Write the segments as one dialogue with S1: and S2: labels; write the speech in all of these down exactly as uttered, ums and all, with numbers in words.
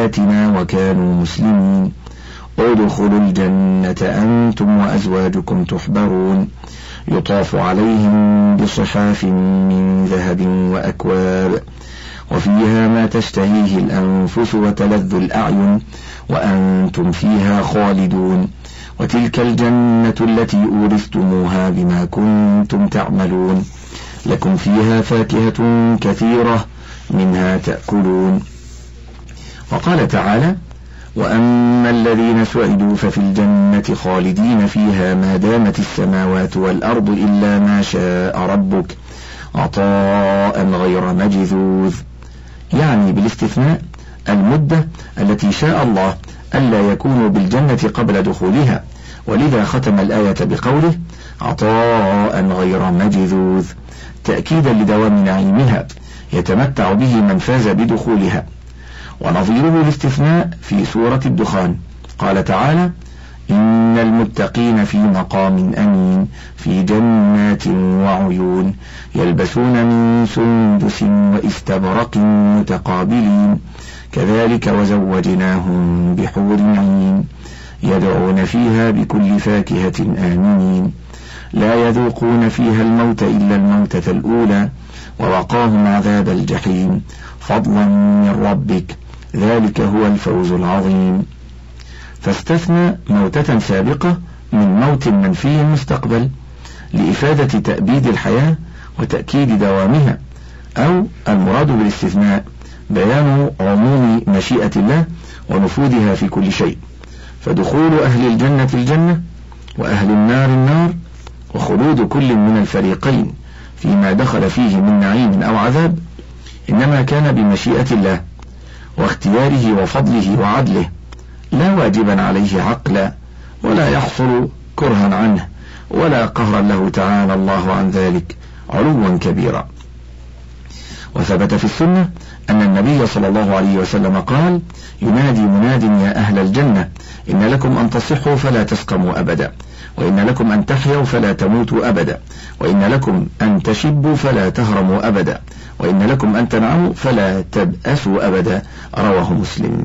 S1: بآياتنا وكانوا مسلمين ادخلوا الجنة أنتم وأزواجكم تحبرون يطاف عليهم بصحاف من ذهب وأكواب وفيها ما تشتهيه الأنفس وتلذ الأعين وأنتم فيها خالدون وتلك الجنة التي أورثتموها بما كنتم تعملون لكم فيها فاكهة كثيرة منها تأكلون. وقال تعالى وأما الذين سعدوا ففي الجنة خالدين فيها ما دامت السماوات والأرض إلا ما شاء ربك عطاء غير مجذوذ، يعني بالاستثناء المدة التي شاء الله ألا يكونوا بالجنة قبل دخولها، ولذا ختم الآية بقوله عطاء غير مجذوذ تأكيدا لدوام نعيمها يتمتع به من فاز بدخولها. ونظيره الاستثناء في سورة الدخان قال تعالى إن المتقين في مقام أمين في جنات وعيون يلبسون من سندس وإستبرق متقابلين كذلك وزوجناهم بحور عين يدعون فيها بكل فاكهة آمنين لا يذوقون فيها الموت إلا الموتة الأولى ووقاهم عذاب الجحيم فضلا من ربك ذلك هو الفوز العظيم. فاستثنى موتة سابقة من موت منفي مستقبل لإفادة تأبيد الحياة وتأكيد دوامها، أو المراد بالاستثناء بيان عموم مشيئة الله ونفوذها في كل شيء، فدخول أهل الجنة الجنة وأهل النار النار وخلود كل من الفريقين فيما دخل فيه من نعيم أو عذاب إنما كان بمشيئة الله واختياره وفضله وعدله لا واجبا عليه عقلا ولا يحصل كرها عنه ولا قهرا له تعالى الله عن ذلك علوا كبيرا. وثبت في السنة أن النبي صلى الله عليه وسلم قال ينادي مناد يا أهل الجنة إن لكم أن تصحوا فلا تسقموا أبدا وإن لكم أن تحيوا فلا تموتوا أبدا وإن لكم أن تشبوا فلا تهرموا أبدا وإن لكم أن تنعموا فلا تبأسوا أبدا رواه مسلم.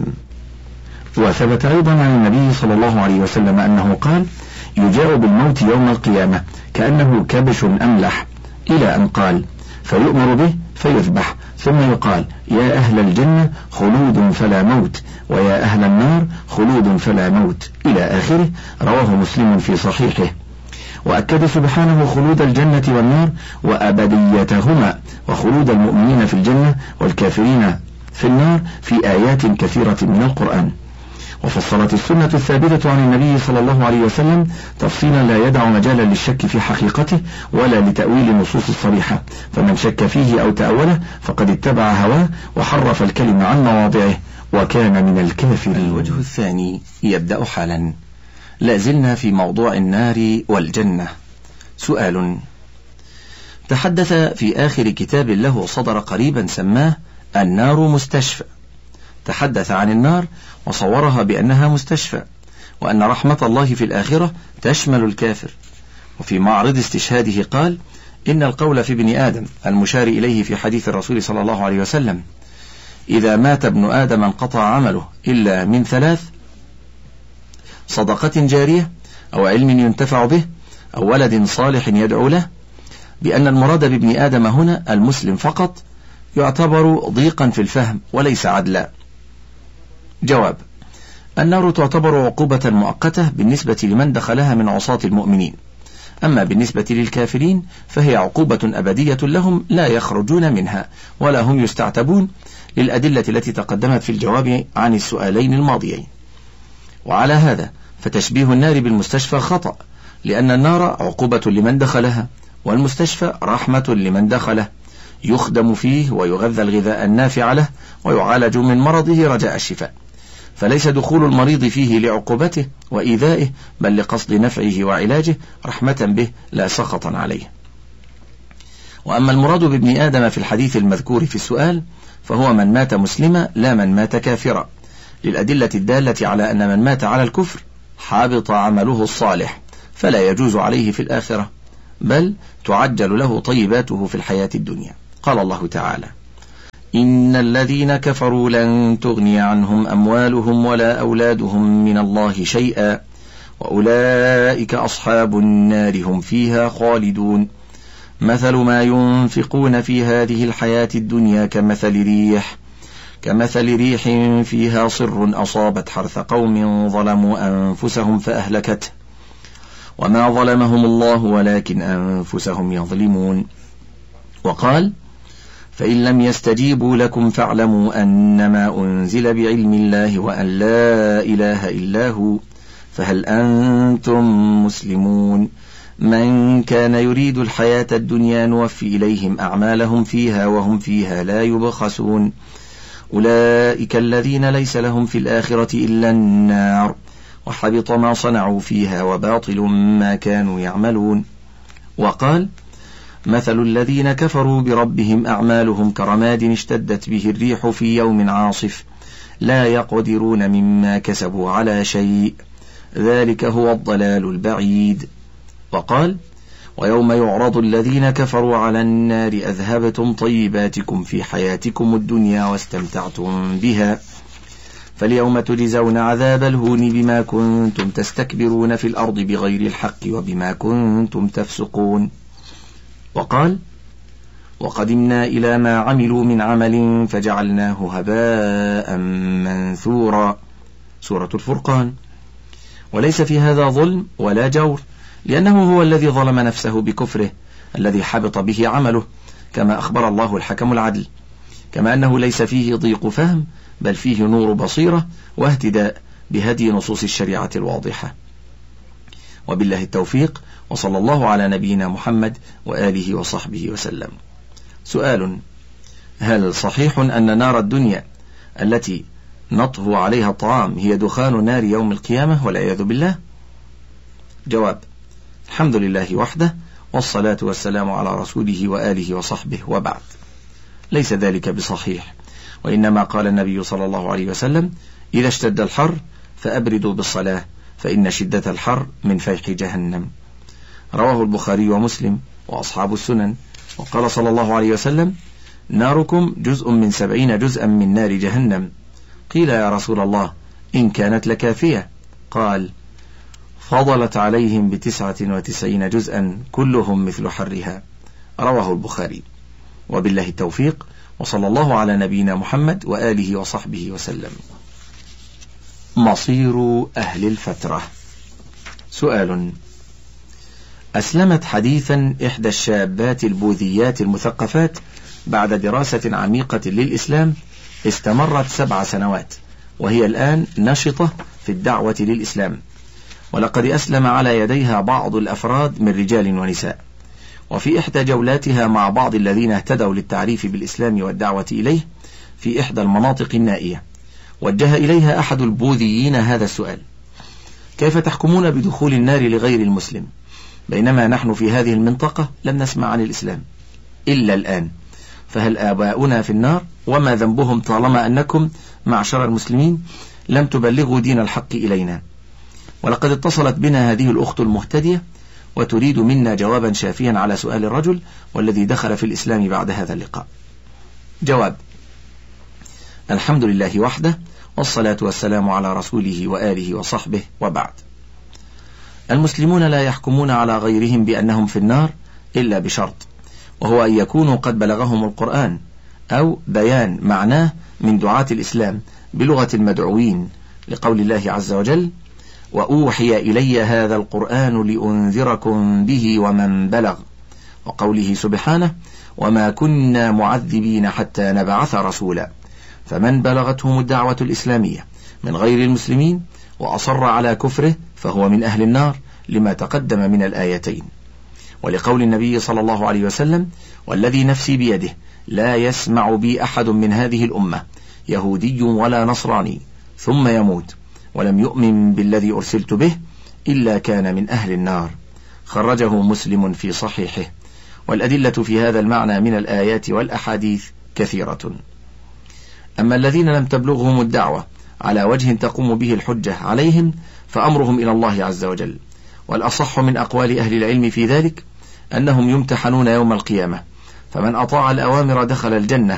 S1: وثبت أيضا عن النبي صلى الله عليه وسلم أنه قال يجاء بالموت يوم القيامة كأنه كبش أملح إلى أن قال فيؤمر به فيذبح ثم يقال يا أهل الجنة خلود فلا موت ويا أهل النار خلود فلا موت إلى آخره رواه مسلم في صحيحه. وأكد سبحانه خلود الجنة والنار وأبديتهما وخلود المؤمنين في الجنة والكافرين في النار في آيات كثيرة من القرآن. وفصلت السنة الثابتة عن النبي صلى الله عليه وسلم تفصيلا لا يدع مجالا للشك في حقيقته ولا لتأويل النصوص الصريحة، فمن شك فيه أو تأوله فقد اتبع هواه وحرف الكلمة عن مواضعه وكان من الكافرين.
S2: الوجه الثاني يبدأ حالا. لازلنا في موضوع النار والجنة. سؤال: تحدث في آخر كتاب له صدر قريبا سماه النار مستشفى، تحدث عن النار وصورها بأنها مستشفى وأن رحمة الله في الآخرة تشمل الكافر. وفي معرض استشهاده قال إن القول في ابن آدم المشار إليه في حديث الرسول صلى الله عليه وسلم إذا مات ابن آدم انقطع عمله إلا من ثلاث: صدقة جارية أو علم ينتفع به أو ولد صالح يدعو له، بأن المراد بابن آدم هنا المسلم فقط، يعتبر ضيقا في الفهم وليس عدلا. جواب: النار تعتبر عقوبة مؤقتة بالنسبة لمن دخلها من عصاة المؤمنين، أما بالنسبة للكافرين فهي عقوبة أبدية لهم لا يخرجون منها ولا هم يستعتبون، للأدلة التي تقدمت في الجواب عن السؤالين الماضيين. وعلى هذا فتشبيه النار بالمستشفى خطأ، لأن النار عقوبة لمن دخلها والمستشفى رحمة لمن دخله، يخدم فيه ويغذى الغذاء النافع له ويعالج من مرضه رجاء الشفاء، فليس دخول المريض فيه لعقوبته وإيذائه بل لقصد نفعه وعلاجه رحمة به لا سخطا عليه. وأما المراد بابن آدم في الحديث المذكور في السؤال فهو من مات مسلما لا من مات كافرا، للأدلة الدالة على أن من مات على الكفر حابط عمله الصالح فلا يجوز عليه في الآخرة، بل تعجل له طيباته في الحياة الدنيا. قال الله تعالى: إن الذين كفروا لن تغني عنهم أموالهم ولا أولادهم من الله شيئا وأولئك أصحاب النار هم فيها خالدون. مثل ما ينفقون في هذه الحياة الدنيا كمثل ريح كمثل ريح فيها صر أصابت حرث قوم ظلموا أنفسهم فأهلكته وما ظلمهم الله ولكن أنفسهم يظلمون. وقال: فإن لم يستجيبوا لكم فاعلموا أنما أنزل بعلم الله وأن لا إله إلا هو فهل أنتم مسلمون. من كان يريد الحياة الدنيا نوفي إليهم أعمالهم فيها وهم فيها لا يبخسون. أولئك الذين ليس لهم في الآخرة إلا النار وحبط ما صنعوا فيها وباطل ما كانوا يعملون. وقال: مثل الذين كفروا بربهم أعمالهم كرماد اشتدت به الريح في يوم عاصف لا يقدرون مما كسبوا على شيء ذلك هو الضلال البعيد. وقال: ويوم يعرض الذين كفروا على النار أذهبتم طيباتكم في حياتكم الدنيا واستمتعتم بها فاليوم تجزون عذاب الهون بما كنتم تستكبرون في الأرض بغير الحق وبما كنتم تفسقون. وقال: وقدمنا إلى ما عملوا من عمل فجعلناه هباء منثورا. سورة الفرقان. وليس في هذا ظلم ولا جور، لأنه هو الذي ظلم نفسه بكفره الذي حبط به عمله، كما أخبر الله الحكم العدل، كما أنه ليس فيه ضيق فهم بل فيه نور بصيرة واهتداء بهدي نصوص الشريعة الواضحة. وبالله التوفيق، وصلى الله على نبينا محمد وآله وصحبه وسلم. سؤال: هل صحيح أن نار الدنيا التي نطهو عليها الطعام هي دخان نار يوم القيامة والعياذ بالله؟ جواب: الحمد لله وحده، والصلاة والسلام على رسوله وآله وصحبه، وبعد. ليس ذلك بصحيح، وإنما قال النبي صلى الله عليه وسلم: إذا اشتد الحر فأبردوا بالصلاة فإن شدة الحر من فيح جهنم. رواه البخاري ومسلم وأصحاب السنن. وقال صلى الله عليه وسلم: ناركم جزء من سبعين جزءا من نار جهنم. قيل: يا رسول الله إن كانت لكافية؟ قال: فضلت عليهم بتسعة وتسعين جزءا كلهم مثل حرها. رواه البخاري. وبالله التوفيق، وصلى الله على نبينا محمد وآله وصحبه وسلم. مصير أهل الفترة. سؤال: أسلمت حديثا إحدى الشابات البوذيات المثقفات بعد دراسة عميقة للإسلام استمرت سبع سنوات، وهي الآن نشطة في الدعوة للإسلام، ولقد أسلم على يديها بعض الأفراد من رجال ونساء. وفي إحدى جولاتها مع بعض الذين اهتدوا للتعريف بالإسلام والدعوة إليه في إحدى المناطق النائية، وجه إليها أحد البوذيين هذا السؤال: كيف تحكمون بدخول النار لغير المسلم بينما نحن في هذه المنطقة لم نسمع عن الإسلام إلا الآن؟ فهل آباؤنا في النار؟ وما ذنبهم طالما أنكم معشر المسلمين لم تبلغوا دين الحق إلينا؟ ولقد اتصلت بنا هذه الأخت المهتدية وتريد منا جوابا شافيا على سؤال الرجل والذي دخل في الإسلام بعد هذا اللقاء. جواب: الحمد لله وحده، والصلاة والسلام على رسوله وآله وصحبه، وبعد. المسلمون لا يحكمون على غيرهم بأنهم في النار إلا بشرط، وهو أن يكونوا قد بلغهم القرآن أو بيان معناه من دعاة الإسلام بلغة المدعوين، لقول الله عز وجل: وأوحي إلي هذا القرآن لأنذركم به ومن بلغ، وقوله سبحانه: وما كنا معذبين حتى نبعث رسولا. فمن بلغتهم الدعوة الإسلامية من غير المسلمين وأصر على كفره فهو من أهل النار، لما تقدم من الآيتين، ولقول النبي صلى الله عليه وسلم: والذي نفسي بيده لا يسمع بي أحد من هذه الأمة يهودي ولا نصراني ثم يموت ولم يؤمن بالذي أرسلت به إلا كان من أهل النار. خرجه مسلم في صحيحه. والأدلة في هذا المعنى من الآيات والأحاديث كثيرة. أما الذين لم تبلغهم الدعوة على وجه تقوم به الحجة عليهم فأمرهم إلى الله عز وجل. والأصح من أقوال أهل العلم في ذلك أنهم يمتحنون يوم القيامة، فمن أطاع الأوامر دخل الجنة،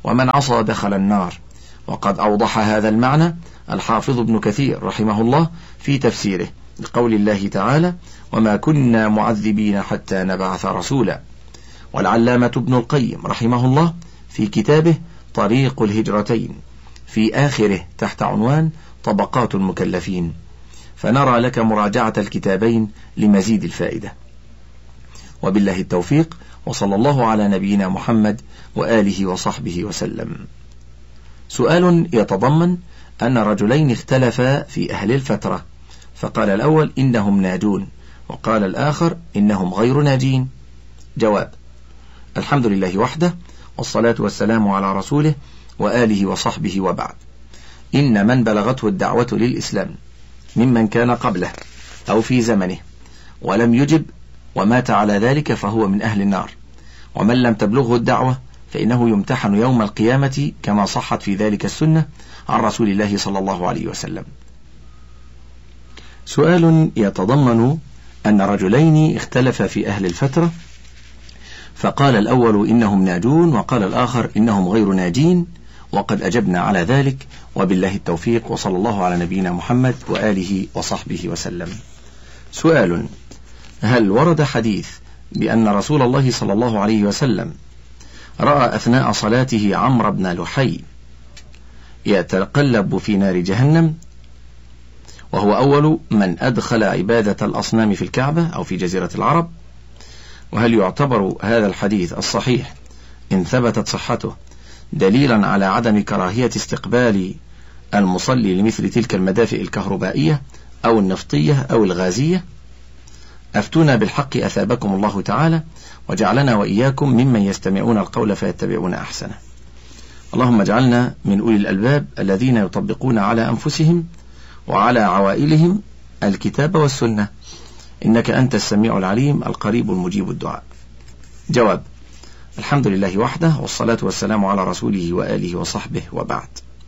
S2: ومن عصى دخل النار. وقد أوضح هذا المعنى الحافظ ابن كثير رحمه الله في تفسيره لقول الله تعالى: وما كنا معذبين حتى نبعث رسولا. والعلامة ابن القيم رحمه الله في كتابه طريق الهجرتين في آخره تحت عنوان طبقات المكلفين، فنرى لك مراجعة الكتابين لمزيد الفائدة. وبالله التوفيق، وصلى الله على نبينا محمد وآله وصحبه وسلم. سؤال يتضمن أن رجلين اختلفا في أهل الفترة، فقال الأول إنهم ناجون، وقال الآخر إنهم غير ناجين. جواب: الحمد لله وحده، والصلاة والسلام على رسوله وآله وصحبه، وبعد. إن من بلغته الدعوة للإسلام ممن كان قبله أو في زمنه ولم يجب ومات على ذلك فهو من أهل النار، ومن لم تبلغه الدعوة فإنه يمتحن يوم القيامة كما صحت في ذلك السنة عن رسول الله صلى الله عليه وسلم. سؤال يتضمن أن رجلين اختلفا في أهل الفترة، فقال الأول إنهم ناجون، وقال الآخر إنهم غير ناجين، وقد أجبنا على ذلك، وبالله التوفيق، وصلى الله على نبينا محمد وآله وصحبه وسلم. سؤال: هل ورد حديث بأن رسول الله صلى الله عليه وسلم رأى أثناء صلاته عمرو بن لحي يتقلب في نار جهنم، وهو أول من أدخل عبادة الأصنام في الكعبة أو في جزيرة العرب؟ وهل يعتبر هذا الحديث الصحيح إن ثبتت صحته دليلا على عدم كراهية استقبال المصلي لمثل تلك المدافئ الكهربائية أو النفطية أو الغازية؟ أفتونا بالحق أثابكم الله تعالى، وجعلنا وإياكم ممن يستمعون القول فيتبعون أحسنه. اللهم اجعلنا من أولي الألباب الذين يطبقون على أنفسهم وعلى عوائلهم الكتاب والسنة، إنك أنت السميع العليم القريب المجيب الدعاء. جواب: الحمد لله وحده، والصلاة والسلام على رسوله وآله وصحبه، وبعد.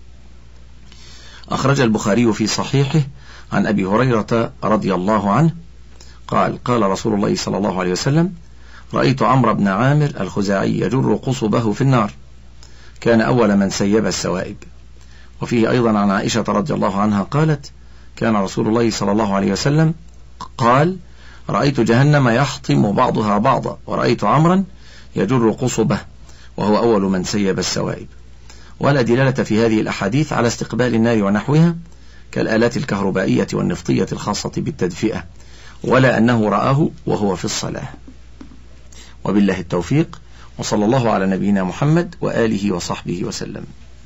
S2: أخرج البخاري في صحيحه عن أبي هريرة رضي الله عنه قال: قال رسول الله صلى الله عليه وسلم: رأيت عمرو بن عامر الخزاعي يجر قصبه في النار، كان أول من سيب السوائب. وفيه أيضا عن عائشة رضي الله عنها قالت: كان رسول الله صلى الله عليه وسلم قال: رأيت جهنم يحطم بعضها بعضا، ورأيت عمرا يجر قصبه، وهو أول من سيب السوائب. ولا دلالة في هذه الأحاديث على استقبال النار ونحوها كالآلات الكهربائية والنفطية الخاصة بالتدفئة، ولا أنه رآه وهو في الصلاة. وبالله التوفيق، وصلى الله على نبينا محمد وآله وصحبه وسلم.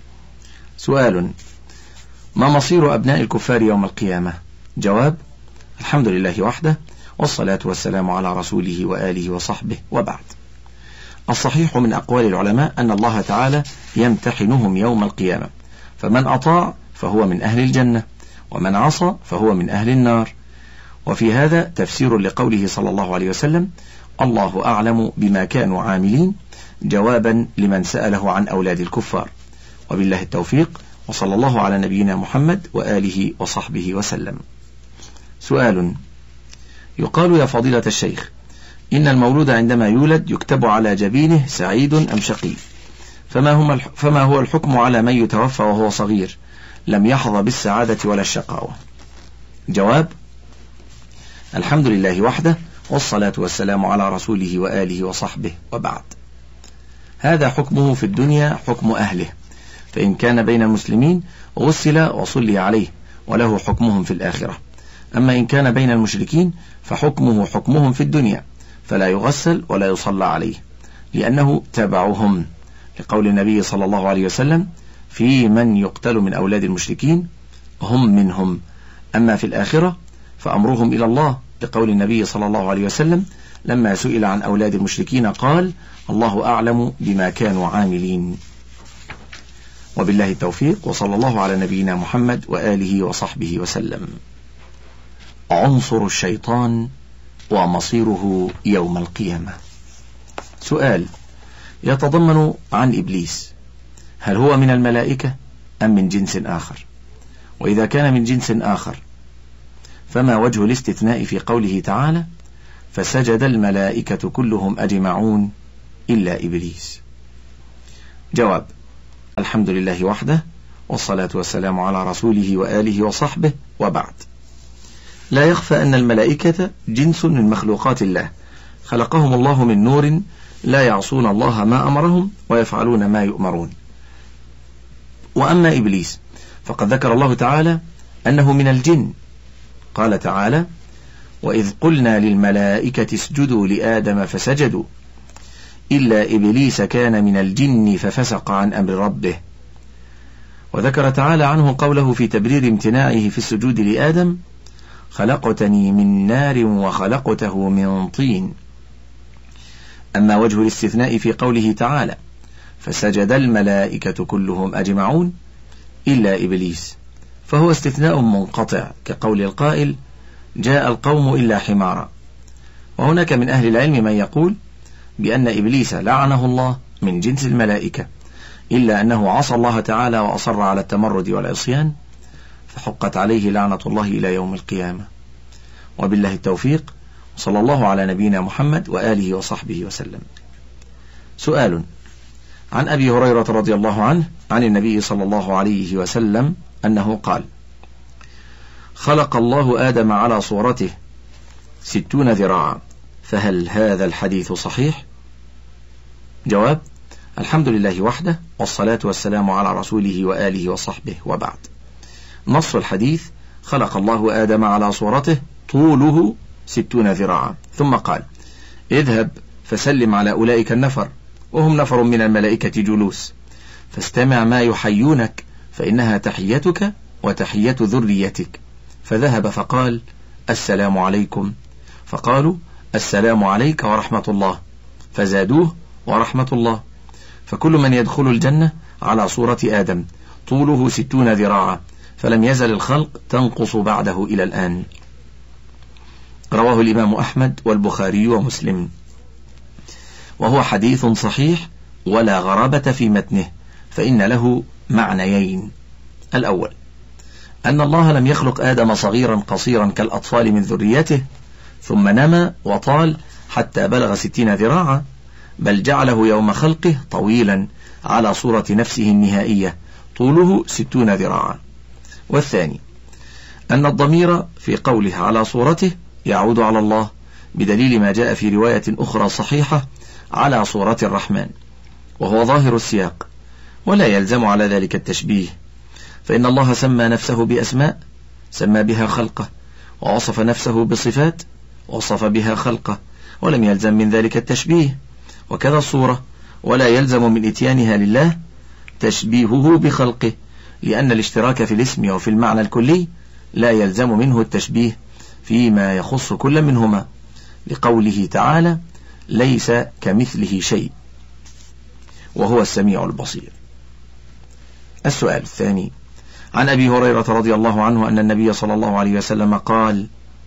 S2: سؤال: ما مصير أبناء الكفار يوم القيامة؟ جواب: الحمد لله وحده، والصلاة والسلام على رسوله وآله وصحبه، وبعد. الصحيح من أقوال العلماء أن الله تعالى يمتحنهم يوم القيامة، فمن أطاع فهو من أهل الجنة، ومن عصى فهو من أهل النار. وفي هذا تفسير لقوله صلى الله عليه وسلم: الله أعلم بما كانوا عاملين، جوابا لمن سأله عن أولاد الكفار. وبالله التوفيق، وصلى الله على نبينا محمد وآله وصحبه وسلم. سؤال: يقال يا فضيلة الشيخ إن المولود عندما يولد يكتب على جبينه سعيد أم شقي، فما, هم الح... فما هو الحكم على من يتوفى وهو صغير لم يحظى بالسعادة ولا الشقاوة؟ جواب: الحمد لله وحده، والصلاة والسلام على رسوله وآله وصحبه، وبعد. هذا حكمه في الدنيا حكم أهله، فإن كان بين المسلمين غسل وصلي عليه وله حكمهم في الآخرة. أما إن كان بين المشركين فحكمه حكمهم في الدنيا، فلا يغسل ولا يصلى عليه، لأنه تبعهم، لقول النبي صلى الله عليه وسلم: في من يقتل من أولاد المشركين هم منهم. أما في الآخرة فأمرهم إلى الله، لقول النبي صلى الله عليه وسلم لما سئل عن أولاد المشركين قال: الله أعلم بما كانوا عاملين. وبالله التوفيق، وصلى الله على نبينا محمد وآله وصحبه وسلم. عنصر الشيطان ومصيره يوم القيامة. سؤال يتضمن عن إبليس: هل هو من الملائكة أم من جنس آخر؟ وإذا كان من جنس آخر فما وجه الاستثناء في قوله تعالى: فسجد الملائكة كلهم أجمعون إلا إبليس؟ جواب: الحمد لله وحده، والصلاة والسلام على رسوله وآله وصحبه، وبعد. لا يخفى أن الملائكة جنس من مخلوقات الله، خلقهم الله من نور لا يعصون الله ما أمرهم ويفعلون ما يؤمرون. وأما إبليس فقد ذكر الله تعالى أنه من الجن، قال تعالى: وإذ قلنا للملائكة اسجدوا لآدم فسجدوا إلا إبليس كان من الجن ففسق عن أمر ربه. وذكر تعالى عنه قوله في تبرير امتناعه في السجود لآدم: خلقتني من نار وخلقته من طين. أما وجه الاستثناء في قوله تعالى: فسجد الملائكة كلهم أجمعون إلا إبليس، فهو استثناء منقطع كقول القائل: جاء القوم إلا حمارا. وهناك من أهل العلم من يقول بأن إبليس لعنه الله من جنس الملائكة، إلا أنه عصى الله تعالى وأصر على التمرد والعصيان، فحقت عليه لعنة الله إلى يوم القيامة. وبالله التوفيق، صلى الله على نبينا محمد وآله وصحبه وسلم. سؤال: عن أبي هريرة رضي الله عنه عن النبي صلى الله عليه وسلم أنه قال: خلق الله آدم على صورته ستون ذراعا، فهل هذا الحديث صحيح؟ جواب: الحمد لله وحده، والصلاة والسلام على رسوله وآله وصحبه، وبعد. نص الحديث: خلق الله آدم على صورته طوله ستون ذراعا، ثم قال: اذهب فسلم على أولئك النفر، وهم نفر من الملائكة جلوس، فاستمع ما يحيونك، فإنها تحيتك وتحية ذريتك. فذهب فقال: السلام عليكم، فقالوا: السلام عليك ورحمة الله، فزادوه: ورحمة الله. فكل من يدخل الجنة على صورة آدم طوله ستون ذراعا، فلم يزل الخلق تنقص بعده إلى الآن. رواه الإمام أحمد والبخاري ومسلم، وهو حديث صحيح ولا غرابة في متنه، فإن له معنيين: الأول أن الله لم يخلق آدم صغيرا قصيرا كالأطفال من ذريته ثم نما وطال حتى بلغ ستين ذراعا، بل جعله يوم خلقه طويلا على صورة نفسه النهائية طوله ستون ذراعا. والثاني أن الضمير في قوله على صورته يعود على الله، بدليل ما جاء في رواية أخرى صحيحة على صورة الرحمن، وهو ظاهر السياق، ولا يلزم على ذلك التشبيه، فإن الله سمى نفسه بأسماء سمى بها خلقه، ووصف نفسه بصفات وصف بها خلقه، ولم يلزم من ذلك التشبيه. وكذا الصورة، ولا يلزم من إتيانها لله تشبيهه بخلقه، لأن الاشتراك في الاسم وفي المعنى الكلي لا يلزم منه التشبيه فيما يخص كل منهما، لقوله تعالى: ليس كمثله شيء وهو السميع البصير. السؤال الثاني: عن أبي هريرة رضي الله عنه أن النبي صلى الله عليه وسلم قال: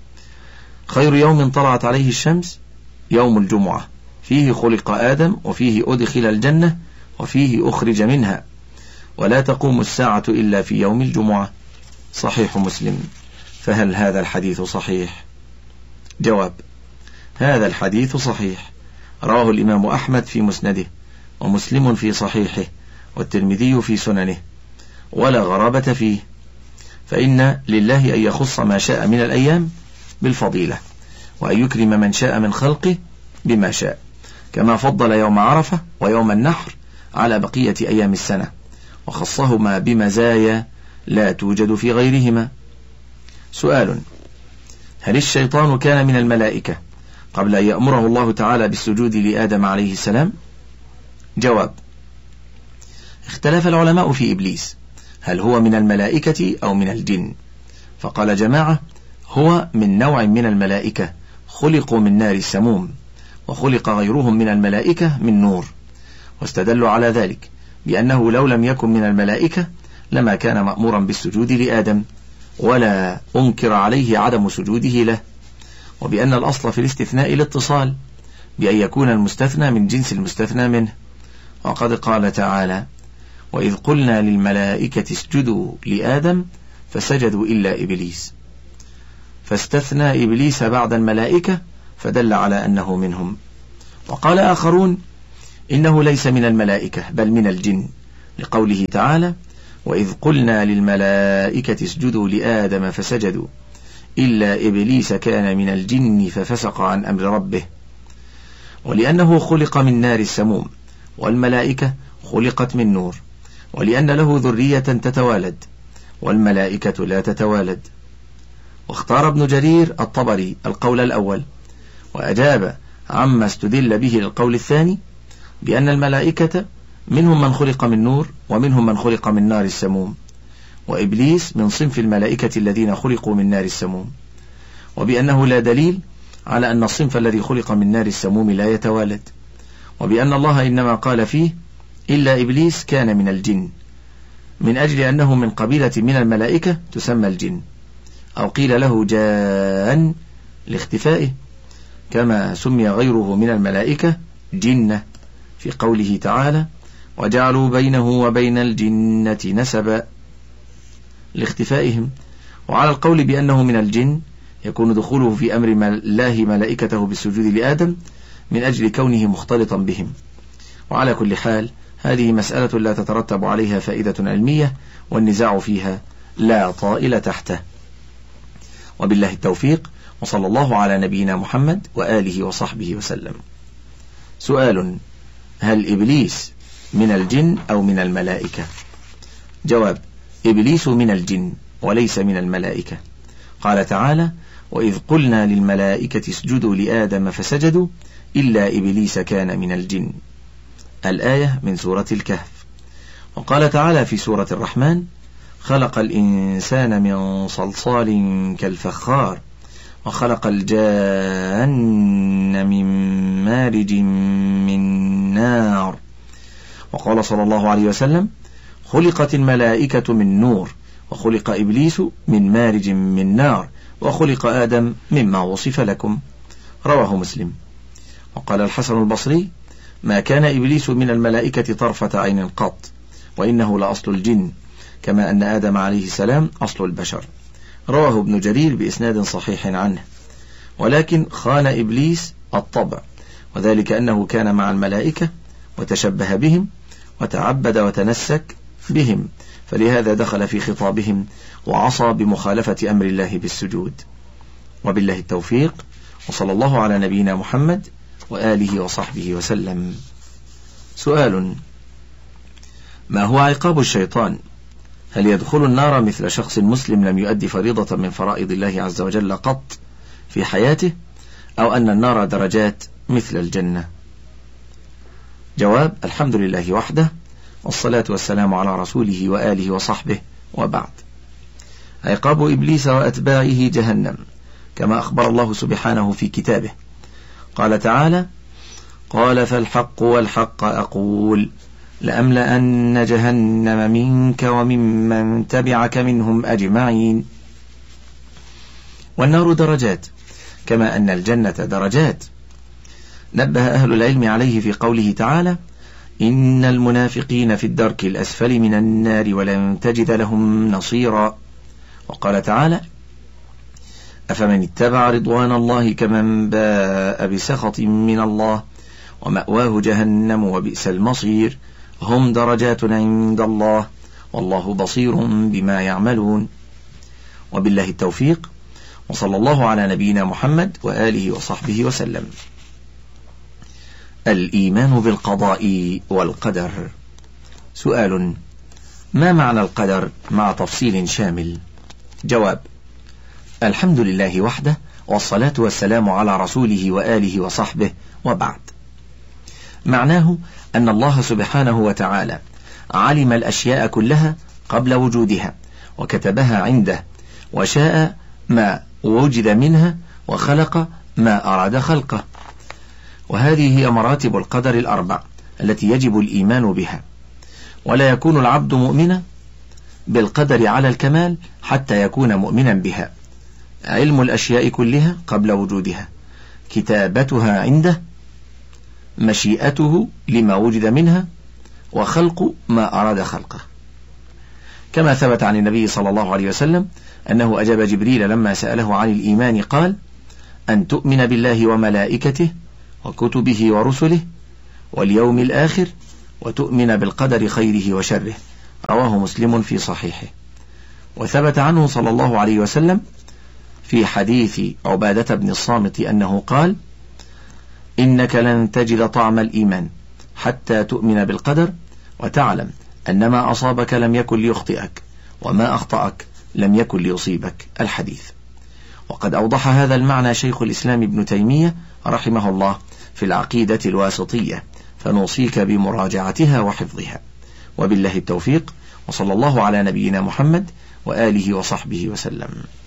S2: خير يوم طلعت عليه الشمس يوم الجمعة، فيه خلق آدم، وفيه أدخل الجنة، وفيه أخرج منها، ولا تقوم الساعة إلا في يوم الجمعة. صحيح مسلم. فهل هذا الحديث صحيح؟ جواب: هذا الحديث صحيح، رواه الإمام أحمد في مسنده، ومسلم في صحيحه، والترمذي في سننه، ولا غرابة فيه، فإن لله أن يخص ما شاء من الأيام بالفضيلة، وأن يكرم من شاء من خلقه بما شاء، كما فضل يوم عرفة ويوم النحر على بقية أيام السنة، وخصهما بمزايا لا توجد في غيرهما. سؤال: هل الشيطان كان من الملائكة قبل أن يأمره الله تعالى بالسجود لآدم عليه السلام؟ جواب: اختلف العلماء في إبليس، هل هو من الملائكة أو من الجن؟ فقال جماعة: هو من نوع من الملائكة، خلقوا من نار السموم، وخلق غيرهم من الملائكة من نور، واستدلوا على ذلك بأنه لو لم يكن من الملائكة لما كان مأمورا بالسجود لآدم، ولا أنكر عليه عدم سجوده له، وبأن الأصل في الاستثناء الاتصال، بأن يكون المستثنى من جنس المستثنى منه. وقد قال تعالى: وإذ قلنا للملائكة اسجدوا لآدم فسجدوا إلا إبليس، فاستثنى إبليس بعد الملائكة فدل على أنه منهم. وقال آخرون: إنه ليس من الملائكة بل من الجن، لقوله تعالى: وإذ قلنا للملائكة اسجدوا لآدم فسجدوا إلا إبليس كان من الجن ففسق عن أمر ربه. ولأنه خلق من نار السموم، والملائكة خلقت من نور، ولأن له ذرية تتوالد، والملائكة لا تتوالد. واختار ابن جرير الطبري القول الأول، وأجاب عما استدل به للقول الثاني بأن الملائكة منهم من خلق من نور، ومنهم من خلق من نار السموم، وإبليس من صنف الملائكة الذين خلقوا من نار السموم، وبأنه لا دليل على أن الصنف الذي خلق من نار السموم لا يتوالد، وبأن الله إنما قال فيه إلا إبليس كان من الجن من أجل أنه من قبيلة من الملائكة تسمى الجن، أو قيل له جان لاختفائه، كما سمي غيره من الملائكة جنة في قوله تعالى: وجعلوا بينه وبين الجنة نسبا لاختفائهم. وعلى القول بأنه من الجن يكون دخوله في أمر الله ملائكته بالسجود لآدم من أجل كونه مختلطا بهم. وعلى كل حال هذه مسألة لا تترتب عليها فائدة علمية، والنزاع فيها لا طائل تحته. وبالله التوفيق، وصلى الله على نبينا محمد وآله وصحبه وسلم. سؤال: هل إبليس من الجن أو من الملائكة؟ جواب: إبليس من الجن وليس من الملائكة. قال تعالى: وإذ قلنا للملائكة اسجدوا لآدم فسجدوا إلا إبليس كان من الجن. الآية من سورة الكهف. وقال تعالى في سورة الرحمن: خلق الإنسان من صلصال كالفخار وخلق الجان من مارج من نار. وقال صلى الله عليه وسلم: خلقت الملائكة من نور، وخلق إبليس من مارج من نار، وخلق آدم مما وصف لكم. رواه مسلم. وقال الحسن البصري: ما كان إبليس من الملائكة طرفة عين قط، وإنه لأصل الجن، كما أن آدم عليه السلام أصل البشر. رواه ابن جرير بإسناد صحيح عنه. ولكن خان إبليس الطبع، وذلك أنه كان مع الملائكة وتشبه بهم وتعبد وتنسك بهم، فلهذا دخل في خطابهم وعصى بمخالفة أمر الله بالسجود. وبالله التوفيق، وصلى الله على نبينا محمد وآله وصحبه وسلم. سؤال: ما هو عقاب الشيطان؟ هل يدخل النار مثل شخص مسلم لم يؤدي فريضة من فرائض الله عز وجل قط في حياته، أو أن النار درجات مثل الجنة؟ جواب: الحمد لله وحده، والصلاة والسلام على رسوله وآله وصحبه، وبعد. عقاب إبليس وأتباعه جهنم، كما أخبر الله سبحانه في كتابه. قال تعالى: قال فالحق والحق أقول لأملأن جهنم منك وممن تبعك منهم أجمعين. والنار درجات، كما أن الجنة درجات. نبه أهل العلم عليه في قوله تعالى: إن المنافقين في الدرك الأسفل من النار ولن تجد لهم نصيرا. وقال تعالى: أفمن اتبع رضوان الله كمن باء بسخط من الله ومأواه جهنم وبئس المصير، هم درجات عند الله والله بصير بما يعملون. وبالله التوفيق، وصلى الله على نبينا محمد وآله وصحبه وسلم. الإيمان بالقضاء والقدر. سؤال: ما معنى القدر مع تفصيل شامل؟ جواب: الحمد لله وحده، والصلاة والسلام على رسوله وآله وصحبه، وبعد. معناه أن الله سبحانه وتعالى علم الأشياء كلها قبل وجودها، وكتبها عنده، وشاء ما وجد منها، وخلق ما أراد خلقه. وهذه هي مراتب القدر الأربع التي يجب الإيمان بها. ولا يكون العبد مؤمنا بالقدر على الكمال حتى يكون مؤمنا بها: علم الأشياء كلها قبل وجودها، كتابتها عنده، مشيئته لما وجد منها، وخلق ما أراد خلقه. كما ثبت عن النبي صلى الله عليه وسلم أنه أجاب جبريل لما سأله عن الإيمان قال: أن تؤمن بالله وملائكته وكتبه ورسله واليوم الآخر وتؤمن بالقدر خيره وشره. رواه مسلم في صحيحه. وثبت عنه صلى الله عليه وسلم في حديث عبادة بن الصامت أنه قال: إنك لن تجد طعم الإيمان حتى تؤمن بالقدر وتعلم أن ما أصابك لم يكن ليخطئك وما أخطأك لم يكن ليصيبك. الحديث. وقد أوضح هذا المعنى شيخ الإسلام ابن تيمية رحمه الله في العقيدة الواسطية، فنوصيك بمراجعتها وحفظها. وبالله التوفيق، وصلى الله على نبينا محمد وآله وصحبه وسلم.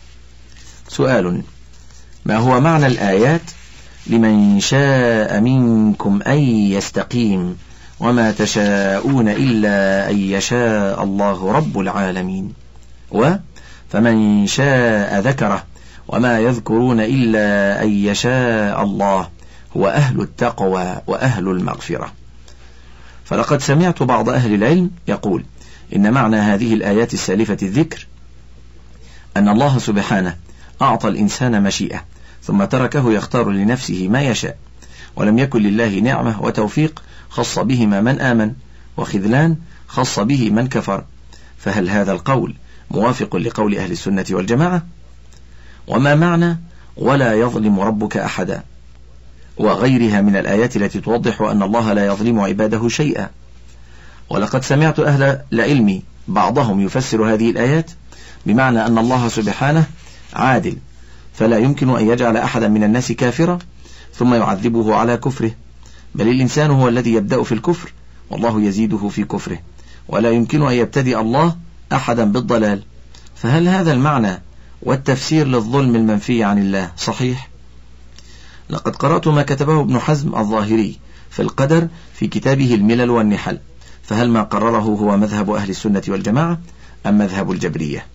S2: سؤال: ما هو معنى الآيات لمن شاء منكم أن يستقيم وما تشاءون إلا أن يشاء الله رب العالمين، و فمن شاء ذكره وما يذكرون إلا أن يشاء الله هو أهل التقوى وأهل المغفرة؟ فلقد سمعت بعض أهل العلم يقول إن معنى هذه الآيات السالفة الذكر أن الله سبحانه أعطى الإنسان مشيئة ثم تركه يختار لنفسه ما يشاء، ولم يكن لله نعمة وتوفيق خص بهما من آمن وخذلان خص به من كفر. فهل هذا القول موافق لقول أهل السنة والجماعة؟ وما معنى ولا يظلم ربك أحدا وغيرها من الآيات التي توضح أن الله لا يظلم عباده شيئا؟ ولقد سمعت أهل العلم بعضهم يفسر هذه الآيات بمعنى أن الله سبحانه عادل، فلا يمكن أن يجعل أحدا من الناس كافرا ثم يعذبه على كفره، بل الإنسان هو الذي يبدأ في الكفر والله يزيده في كفره، ولا يمكن أن يبتدئ الله أحدا بالضلال. فهل هذا المعنى والتفسير للظلم المنفي عن الله صحيح؟ لقد قرأت ما كتبه ابن حزم الظاهري في القدر في كتابه الملل والنحل، فهل ما قرره هو مذهب أهل السنة والجماعة أم مذهب الجبرية؟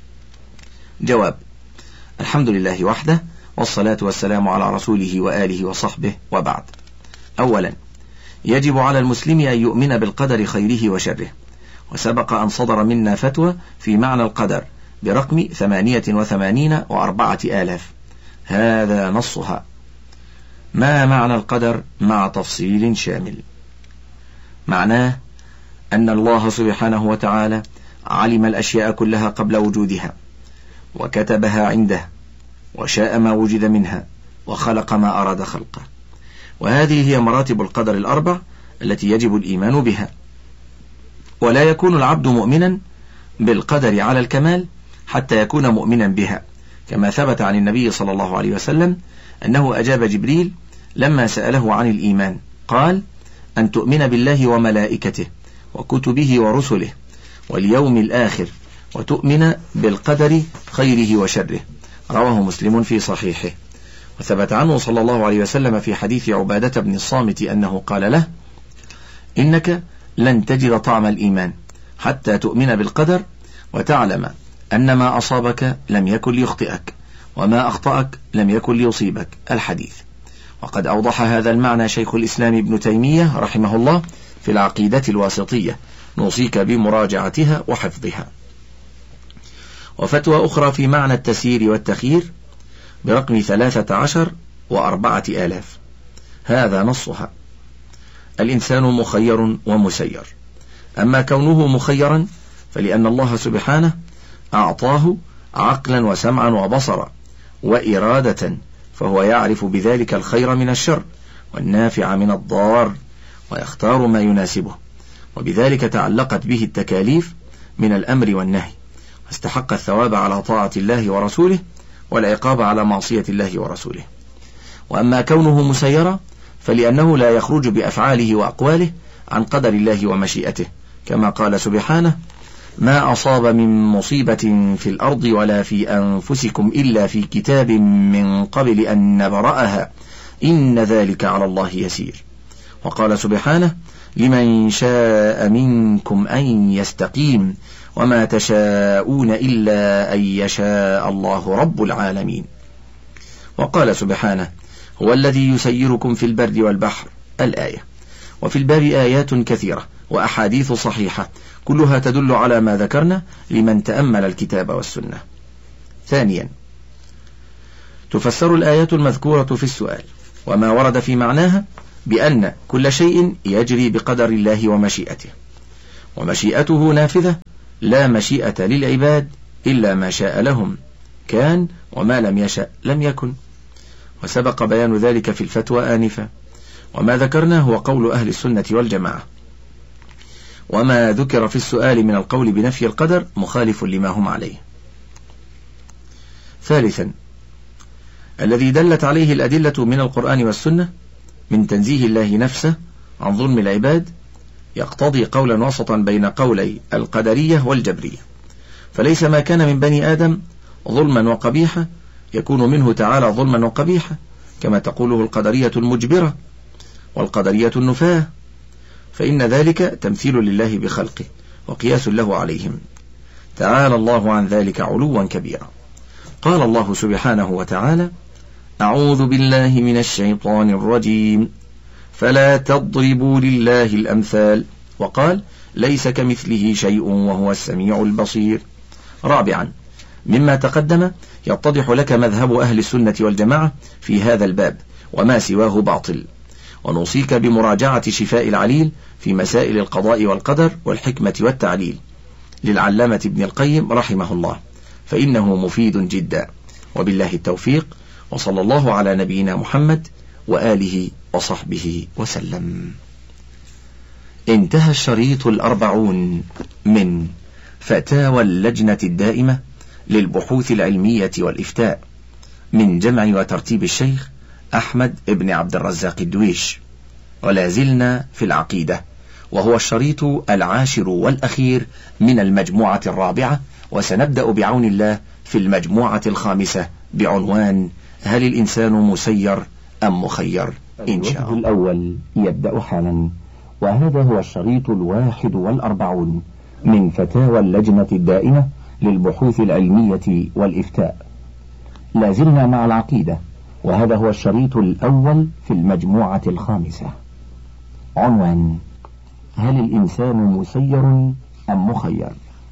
S2: جواب: الحمد لله وحده، والصلاة والسلام على رسوله وآله وصحبه، وبعد. أولا، يجب على المسلم أن يؤمن بالقدر خيره وشره، وسبق أن صدر منا فتوى في معنى القدر برقم ثمانية وثمانين وأربعة آلاف، هذا نصها. ما معنى القدر مع تفصيل شامل؟ معناه أن الله سبحانه وتعالى علم الأشياء كلها قبل وجودها، وكتبها عنده، وشاء ما وجد منها، وخلق ما أراد خلقه. وهذه هي مراتب القدر الأربع التي يجب الإيمان بها. ولا يكون العبد مؤمنا بالقدر على الكمال حتى يكون مؤمنا بها، كما ثبت عن النبي صلى الله عليه وسلم أنه أجاب جبريل لما سأله عن الإيمان، قال: أن تؤمن بالله وملائكته وكتبه ورسله واليوم الآخر وتؤمن بالقدر خيره وشره. رواه مسلم في صحيحه. وثبت عنه صلى الله عليه وسلم في حديث عبادة بن الصامت أنه قال له: إنك لن تجد طعم الإيمان حتى تؤمن بالقدر وتعلم أن ما أصابك لم يكن ليخطئك وما أخطأك لم يكن ليصيبك. الحديث. وقد أوضح هذا المعنى شيخ الإسلام ابن تيمية رحمه الله في العقيدة الواسطية، نوصيك بمراجعتها وحفظها. وفتوى أخرى في معنى التسيير والتخيير برقم ثلاثة عشر وأربعة آلاف، هذا نصها. الإنسان مخير ومسير، أما كونه مخيرا فلأن الله سبحانه أعطاه عقلا وسمعا وبصرا وإرادة، فهو يعرف بذلك الخير من الشر والنافع من الضار، ويختار ما يناسبه، وبذلك تعلقت به التكاليف من الأمر والنهي، واستحق الثواب على طاعة الله ورسوله والعقاب على معصية الله ورسوله. وأما كونه مسيرا فلأنه لا يخرج بأفعاله وأقواله عن قدر الله ومشيئته، كما قال سبحانه: ما أصاب من مصيبة في الأرض ولا في أنفسكم إلا في كتاب من قبل أن نبرأها إن ذلك على الله يسير. وقال سبحانه: لمن شاء منكم أن يستقيم وما تشاءون إلا أن يشاء الله رب العالمين. وقال سبحانه: هو الذي يسيركم في البر والبحر، الآية. وفي الباب آيات كثيرة وأحاديث صحيحة كلها تدل على ما ذكرنا لمن تأمل الكتاب والسنة. ثانيا، تفسر الآيات المذكورة في السؤال وما ورد في معناها بأن كل شيء يجري بقدر الله ومشيئته، ومشيئته نافذة، لا مشيئة للعباد إلا ما شاء لهم كان، وما لم يشأ لم يكن. وسبق بيان ذلك في الفتوى آنفا. وما ذكرنا هو قول أهل السنة والجماعة، وما ذكر في السؤال من القول بنفي القدر مخالف لما هم عليه. ثالثا، الذي دلت عليه الأدلة من القرآن والسنة من تنزيه الله نفسه عن ظلم العباد يقتضي قولا وسطا بين قولي القدرية والجبرية، فليس ما كان من بني آدم ظلما وقبيحة يكون منه تعالى ظلما وقبيحة، كما تقوله القدرية المجبرة والقدرية النفاة، فإن ذلك تمثيل لله بخلقه وقياس له عليهم، تعالى الله عن ذلك علوا كبيرا. قال الله سبحانه وتعالى: أعوذ بالله من الشيطان الرجيم، فلا تضربوا لله الأمثال، وقال: ليس كمثله شيء وهو السميع البصير. رابعا، مما تقدم يتضح لك مذهب أهل السنة والجماعة في هذا الباب، وما سواه باطل، ونوصيك بمراجعة شفاء العليل في مسائل القضاء والقدر والحكمة والتعليل للعلامة ابن القيم رحمه الله، فإنه مفيد جدا. وبالله التوفيق، وصلى الله على نبينا محمد وآله وصحبه وسلم. انتهى الشريط الأربعون من فتاوى اللجنة الدائمة للبحوث العلمية والإفتاء من جمع وترتيب الشيخ أحمد بن عبد الرزاق الدويش، ولا زلنا في العقيدة، وهو الشريط العاشر والأخير من المجموعة الرابعة، وسنبدأ بعون الله في المجموعة الخامسة بعنوان: هل الإنسان مسير أم مخير؟ إن شاء الله.
S1: الأول يبدأ حالا، وهذا هو الشريط الواحد والأربعون من فتاوى اللجنة الدائمة للبحوث العلمية والإفتاء. لا زلنا مع العقيدة، وهذا هو الشريط الأول في المجموعة الخامسة. عنوان: هل الإنسان مسير أم مخير؟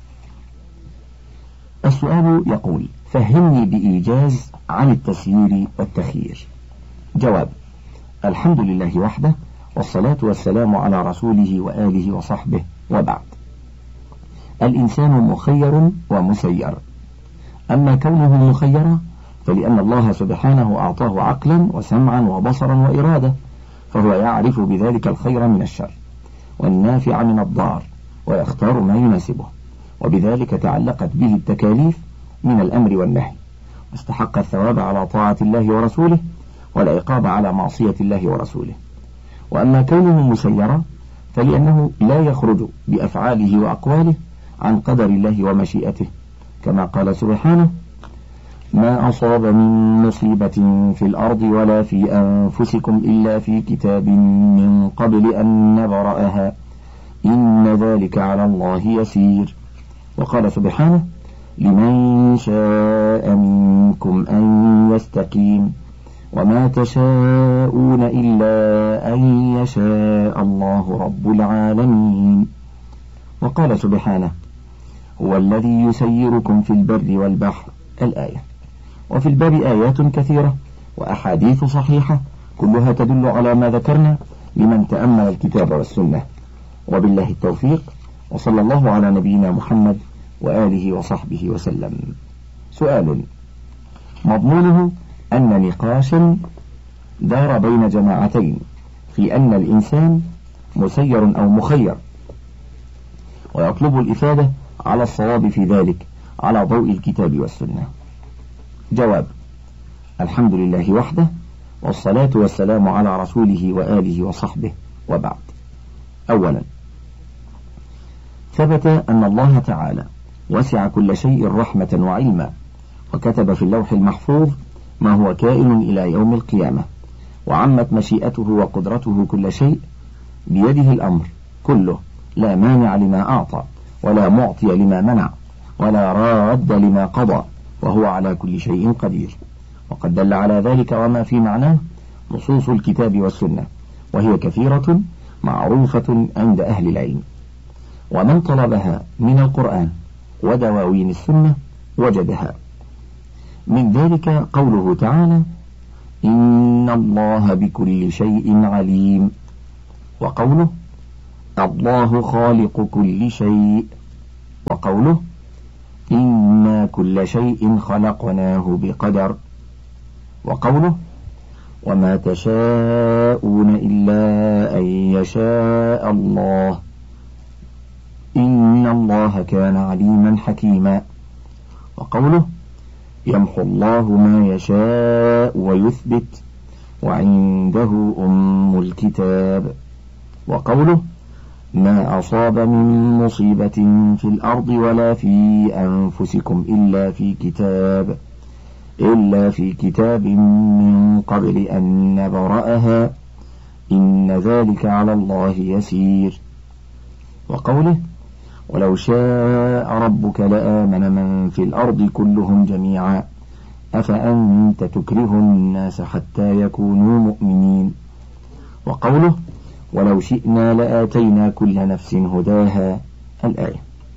S1: السؤال يقول: فهمني بإيجاز عن التسيير والتخيير. جواب: الحمد لله وحده، والصلاة والسلام على رسوله وآله وصحبه، وبعد. الإنسان مخير ومسير، أما كونه مخيرا فلأن الله سبحانه أعطاه عقلا وسمعا وبصرا وإرادة، فهو يعرف بذلك الخير من الشر والنافع من الضار، ويختار ما يناسبه، وبذلك تعلقت به التكاليف من الأمر والنهي، واستحق الثواب على طاعة الله ورسوله والعقاب على معصية الله ورسوله. وأما كونه مسيرا فلأنه لا يخرج بأفعاله وأقواله عن قدر الله ومشيئته، كما قال سبحانه: ما أصاب من مصيبة في الأرض ولا في أنفسكم إلا في كتاب من قبل أن نبرأها إن ذلك على الله يسير. وقال سبحانه: لمن شاء منكم أن يستقيم وما تشاءون إلا أن يشاء الله رب العالمين. وقال سبحانه: هو الذي يسيركم في البر والبحر، الآية. وفي الباب آيات كثيرة وأحاديث صحيحة كلها تدل على ما ذكرنا لمن تأمل الكتاب والسنة. وبالله التوفيق، وصلى الله على نبينا محمد وآله وصحبه وسلم. سؤال مضمونه أن نقاشا دار بين جماعتين في أن الإنسان مسير أو مخير، ويطلب الإفادة على الصواب في ذلك على ضوء الكتاب والسنة. جواب: الحمد لله وحده، والصلاة والسلام على رسوله وآله وصحبه، وبعد. أولا، ثبت أن الله تعالى وسع كل شيء رحمة وعلما، وكتب في اللوح المحفوظ ما هو كائن إلى يوم القيامة، وعمت مشيئته وقدرته كل شيء، بيده الأمر كله، لا مانع لما أعطى ولا معطي لما منع ولا راد لما قضى، وهو على كل شيء قدير. وقد دل على ذلك وما في معناه نصوص الكتاب والسنة، وهي كثيرة معروفة عند أهل العلم، ومن طلبها من القرآن ودواوين السنة وجدها. من ذلك قوله تعالى: إن الله بكل شيء عليم. وقوله الله خالق كل شيء. وقوله إنا كل شيء خلقناه بقدر. وقوله وما تشاءون إلا أن يشاء الله إن الله كان عليما حكيما. وقوله يمحو الله ما يشاء ويثبت وعنده أم الكتاب. وقوله ما أصاب من مصيبة في الأرض ولا في أنفسكم إلا في كتاب إلا في كتاب من قبل أن نبرأها إن ذلك على الله يسير. وقوله ولو شاء ربك لآمن من في الأرض كلهم جميعا أفأنت تكره الناس حتى يكونوا مؤمنين. وقوله ولو شئنا لآتينا كل نفس هداها الآية.